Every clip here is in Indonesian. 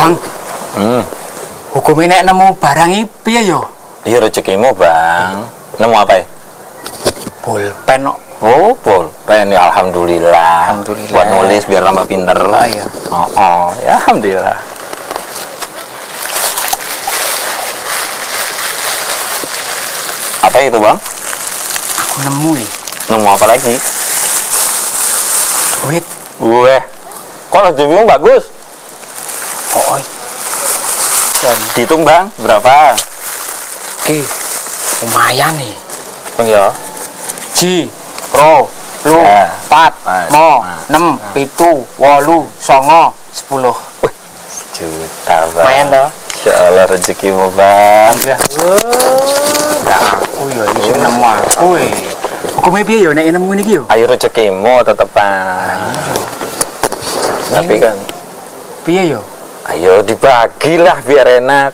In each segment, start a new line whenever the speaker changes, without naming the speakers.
Bang. Hukumnya nek nemu barang iki piye yo?
Iya rezekimu, Bang. Nemu apa ya?
Pulpen kok.
Oh, pulpen ya alhamdulillah.
Alhamdulillah.
Buat nulis biar tambah pinter.
Oh iya.
Oh, ya alhamdulillah. Apa itu, Bang?
Aku nemu nih.
Nemu apa lagi?
Duit.
Gue. Kok rezekimu bagus?
Oh. Dan
Hitung, Bang. Berapa?
lumayan nih.
Bang ya.
Ji, Ro, Lu,
Ya.
Pat,
Mas.
Mo,
Mas.
6, 7, 8, 9, 10.
Juta, Bang.
Lumayan toh?
Insya Allah rezekimu, Bang.
Ya. Nah, aku ya iki sing nemu aku. Hukumnya piye yo nek nemu niki yo?
Ayo rezekimu tetepan. Tapi kan,
Piye yo?
ayo dibagilah biar enak.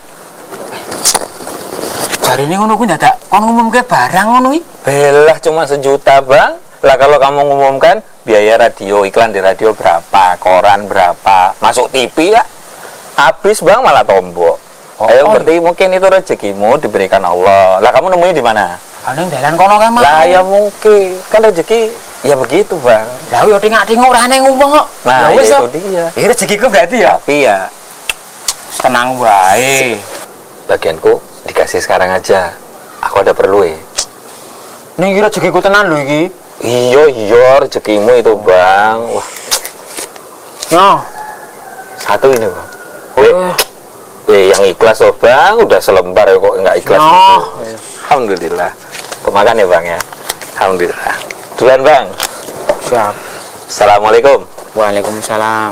Jarine ngono kuwi dadak kon ngumumke barang ngono iki.
Belah cuma 1 juta, Bang. Lah kalau kamu ngumumkan biaya radio, iklan di radio berapa, koran berapa, masuk TV ya habis, Bang, malah tombok. Ayo berarti mungkin itu rezekimu diberikan Allah. Lah kamu nemunya di mana?
Ning dalan kono kae mah.
Lah ya mungkin kan rezeki ya begitu, Bang.
Lah yo tingak-tinguk ora neng ngomong kok.
Nah,
Ya wis
itu
kok.
dia.
Iki rezekiku berarti ya.
Tapi ya
Tenang wae.
bagianku dikasih sekarang aja. Aku ada perlu ya.
Ning iki rezekiku tenan lho iki.
Iya rezekimu itu, Bang. Wah,
Yo.
1 ini, Bang. Yang ikhlas loh, Bang. Udah selembar ya kok nggak ikhlas
No.
gitu. Alhamdulillah. Pemakan ya, Bang ya. Alhamdulillah. Duluan, Bang.
Siap.
Assalamualaikum.
Waalaikumsalam.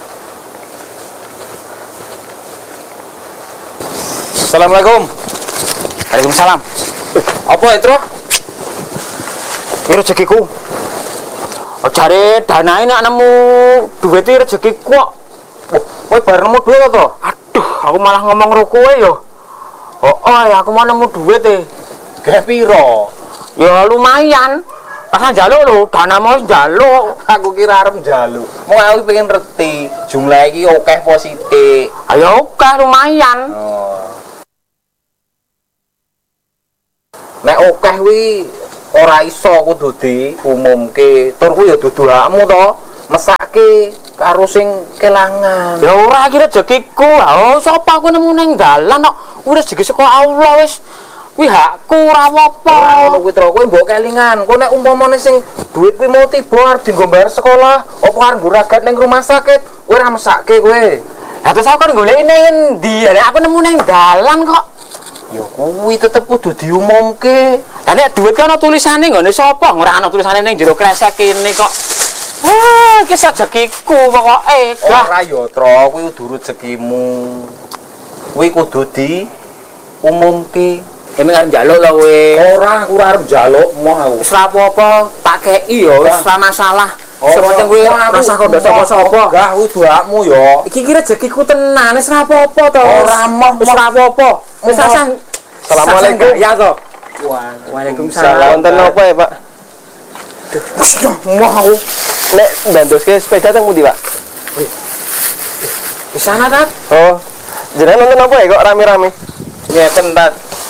Assalamualaikum.
Waalaikumsalam.
Apa itu?
Iki rezekiku. Jare danae nek nemu duit iki rezekiku kok. Kowe bar nemu duit to? Aduh, aku malah ngomong karo kowe yo. Ya aku mau nemu duit e.
Gak piro.
Ya lumayan. Pas njaluk lho, dana mau njaluk.
Aku kira arep njaluk. Mau aku pengen reti. Jumlah iki akeh positif.
Ayo oke lumayan.
Nek akeh kuwi ora iso kudu diumumke. Tur kuwi ya dudu hakmu to. Mesake karo sing kelangan.
Ya ora iki rezekiku. Oh, sapa aku nemu ning dalan kok. Kuwi rezeki saka Allah wis. Kuwi hakku ora apa-apa.
Ngono kuwi tro, kowe mbok kelingan. Kowe nek umpamane sing duit kuwi mau tiba arep dienggo bayar sekolah, apa arep nggo ragat ning rumah sakit, kowe ora mesake kowe.
Lah terus aku kan goleki ning ndi? Lah aku nemu ning dalan kok.
Ya kuwi tetep kudu diumumke.
Lah nek duit kan ana tulisane nggone sapa? Ora ana tulisane ning jero kresek kene kok. Iki rezekiku pokoke.
Ora ya, Tro, kuwi kudu rezekimu. Kuwi kudu diumumke.
Kene arep njaluk lho kowe.
Ora, aku ora arep njaluk moh aku.
Wis ora apa-apa, tak kei ya wis ora masalah. Sementing kowe rasa kok sapa-sapa.
Enggak, kuwi duakmu ya.
Iki rezekiku tenan, wis ora apa-apa to.
Ora moh,
wis ora apa-apa. Wis rasa.
Assalamualaikum.
Ya to. Waalaikumsalam.
Wonten napa ya, Pak?
Mau aku
Nek mbandoske sepeda teng pundi, Pak?
di sana ta?
Oh. Jenengan nonton apa ya kok rame-rame?
Ngeten, Tat.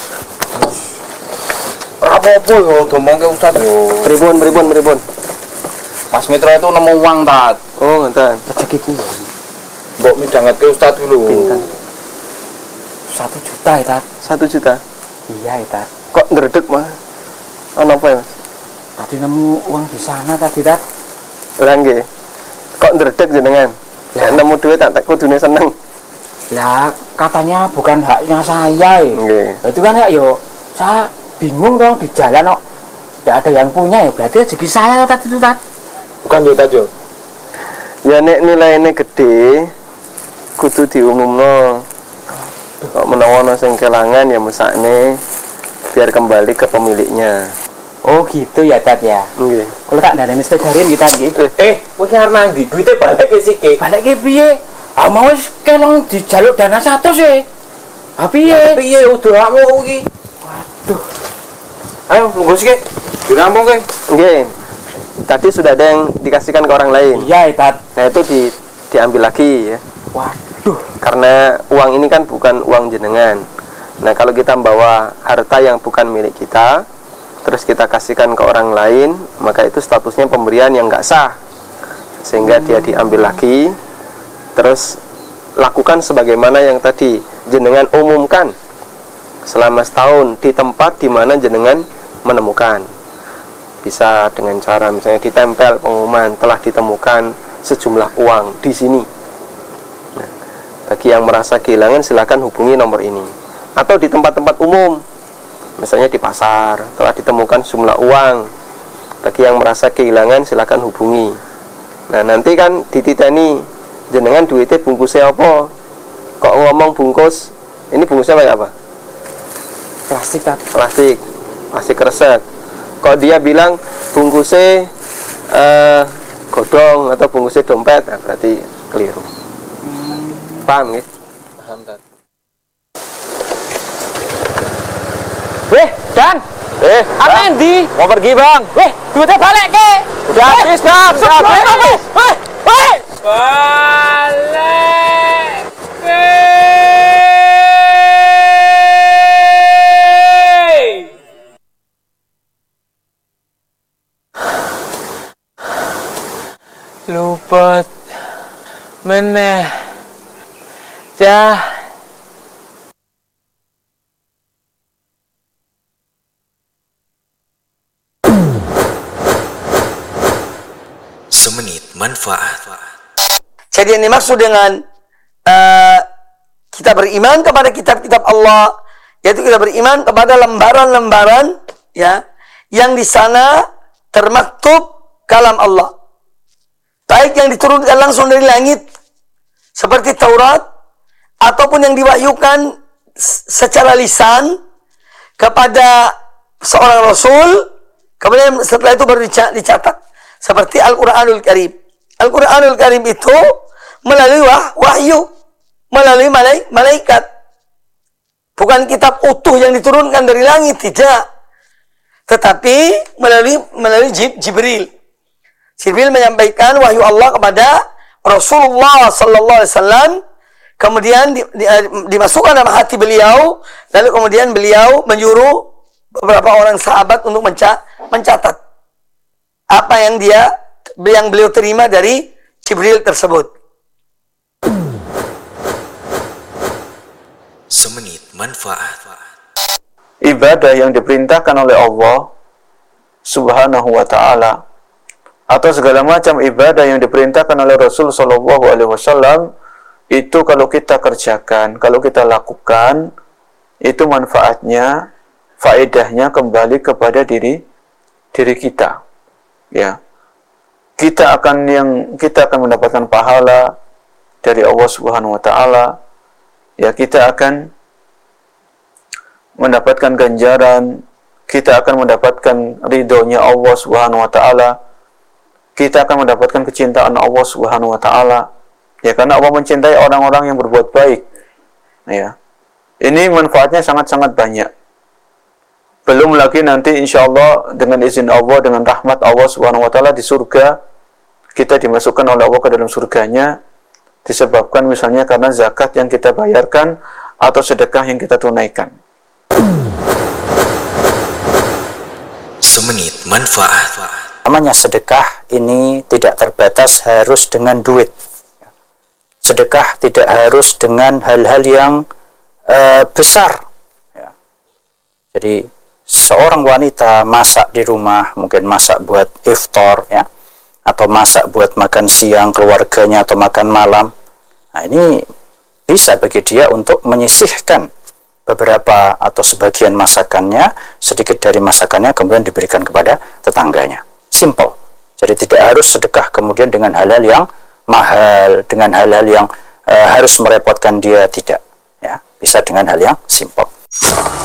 Ora apa-apa yo, domongke Ustaz yo.
Pripun?
Mas Mitra itu nemu uang, Tat.
Oh, ngoten.
Rezekiku.
Mbok midhangetke Ustaz dulu.
Pinten?
1 juta ya, Tat.
1 juta.
Iya, ya, Tat.
Kok ngredeg, Mas? Ono apa ya, Mas?
Tadi nemu uang di sana tadi, Tat.
Ora nggih. Kok ngredeg jenengan? Ya nemu duit tak kudune seneng.
Lah, katanya bukan haknya saya.
Nggih.
Itu kan ya, yo, saya bingung dong di jalan kok. Tidak ada yang punya ya, berarti rezeki saya tadi itu, Tat.
Bukan yo, Tat yo.
Ya nek nilainya gede kudu diumumno. Kok menawa ana sing kelangan ya mesakne biar kembali ke pemiliknya.
Oh gitu ya, Tat ya.
Nggih.
Kalau tak ada misterin kita gitu.
Kowe ki arep nang ndi? Duite balik ke siki.
Balik ke piye? Ah mau wis kelong dijaluk dana 100 e. Ah piye?
Piye udahmu iki?
Waduh.
Ayo, lungguh sik. Dirampung ke.
Nggih. Tadi sudah ada yang dikasihkan ke orang lain.
Iya, Tat.
Nah itu diambil lagi ya.
Waduh.
Karena uang ini kan bukan uang jenengan. Nah, kalau kita membawa harta yang bukan milik kita, terus kita kasihkan ke orang lain, maka itu statusnya pemberian yang nggak sah. Sehingga dia diambil lagi, terus lakukan sebagaimana yang tadi jenengan umumkan selama setahun di tempat di mana jenengan menemukan. Bisa dengan cara misalnya ditempel pengumuman telah ditemukan sejumlah uang di sini. Nah, bagi yang merasa kehilangan silakan hubungi nomor ini. Atau di tempat-tempat umum, misalnya di pasar telah ditemukan sejumlah uang. Bagi yang merasa kehilangan silakan hubungi. Nah, nanti kan dititeni jenengan duitnya bungkusnya apa? Kok ngomong bungkus? Ini bungkusnya kayak apa? Plastik kresek. Kok dia bilang bungkusnya godong atau bungkusnya dompet, nah berarti keliru. Paham ya? Paham kan?
Weh, Dan. Apa Endi?
Mau pergi bang?
Weh, duitnya balik ke.
Udah habis bang, udah habis.
Weh.
Balik ke. Luput meneh cah.
Semenit manfaat.
Jadi yang dimaksud dengan kita beriman kepada kitab-kitab Allah, yaitu kita beriman kepada lembaran-lembaran ya yang di sana termaktub kalam Allah. Baik yang diturunkan langsung dari langit seperti Taurat ataupun yang diwahyukan secara lisan kepada seorang rasul, kemudian setelah itu baru dicatat seperti Al-Qur'anul Karim. Al-Qur'anul Karim itu melalui wahyu, melalui malaikat. Bukan kitab utuh yang diturunkan dari langit, tidak. Tetapi melalui Jibril. Jibril menyampaikan wahyu Allah kepada Rasulullah sallallahu alaihi wasallam, kemudian dimasukkan dalam hati beliau, lalu kemudian beliau menyuruh beberapa orang sahabat untuk mencatat apa yang beliau terima dari Jibril tersebut.
Semenit manfaat.
Ibadah yang diperintahkan oleh Allah Subhanahu wa ta'ala atau segala macam ibadah yang diperintahkan oleh Rasul Shallallahu Alaihi Wasallam itu kalau kita kerjakan, kalau kita lakukan, itu manfaatnya, faedahnya kembali kepada diri kita. Ya, kita akan mendapatkan pahala dari Allah Subhanahu Wa Taala. Ya, kita akan mendapatkan ganjaran, kita akan mendapatkan ridhonya Allah Subhanahu Wa Taala. Kita akan mendapatkan kecintaan Allah Subhanahu wa taala. Ya, karena Allah mencintai orang-orang yang berbuat baik. Ya. Ini manfaatnya sangat-sangat banyak. Belum lagi nanti insyaallah dengan izin Allah, dengan rahmat Allah Subhanahu wa taala di surga, kita dimasukkan oleh Allah ke dalam surganya disebabkan misalnya karena zakat yang kita bayarkan atau sedekah yang kita tunaikan.
Semenit manfaat.
Namanya sedekah ini tidak terbatas harus dengan duit. Sedekah tidak harus dengan hal-hal yang besar. Ya. Jadi seorang wanita masak di rumah, mungkin masak buat iftar, ya, atau masak buat makan siang keluarganya atau makan malam. Nah, ini bisa bagi dia untuk menyisihkan beberapa atau sebagian masakannya, sedikit dari masakannya kemudian diberikan kepada tetangganya. Simple. Jadi tidak harus sedekah kemudian dengan hal-hal yang mahal, dengan hal-hal yang harus merepotkan dia, tidak. Ya, bisa dengan hal yang simple.